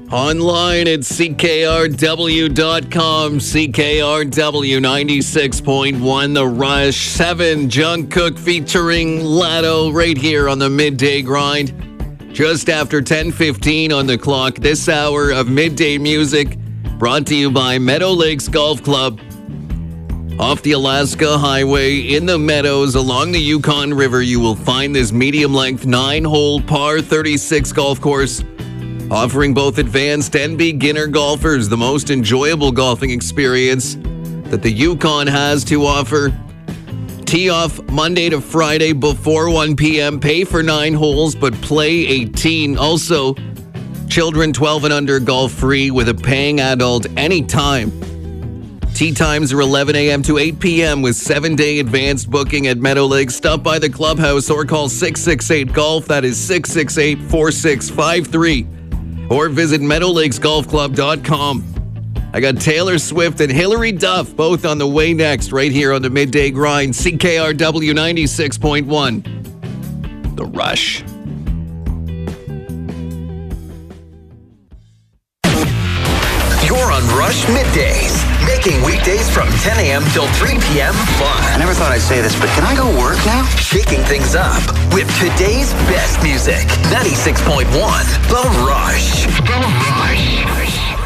Online at CKRW.com, CKRW 96.1, The Rush, 7, Jungkook featuring Latto right here on the Midday Grind. Just after 10:15 on the clock, this hour of Midday Music brought to you by Meadow Lakes Golf Club. Off the Alaska Highway in the meadows along the Yukon River, you will find this medium-length 9-hole par 36 golf course, offering both advanced and beginner golfers the most enjoyable golfing experience that the Yukon has to offer. Tee off Monday to Friday before 1 p.m. Pay for 9 holes, but play 18. Also, children 12 and under golf free with a paying adult anytime. Tee times are 11 a.m. to 8 p.m. with 7-day advanced booking at Meadow Lakes. Stop by the clubhouse or call 668-GOLF. That is 668-4653. Or visit meadowlakesgolfclub.com. I got Taylor Swift and Hilary Duff both on the way next, right here on the Midday Grind, CKRW 96.1. The Rush. You're on Rush Middays, making weekdays from 10 a.m. till 3 p.m. fun. I never thought I'd say this, but can I go work now? Shaking things up with today's best music. 96.1 The Rush. The Rush.